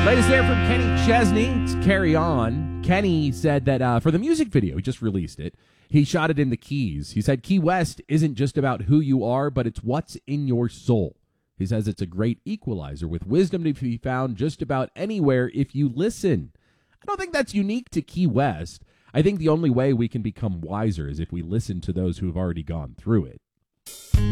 Latest there from Kenny Chesney. It's Carry On. Kenny said that for the music video, he just released it, he shot it in the Keys. He said Key West isn't just about who you are, but it's what's in your soul. He says it's a great equalizer with wisdom to be found just about anywhere if you listen. I don't think that's unique to Key West. I think the only way we can become wiser is if we listen to those who have already gone through it.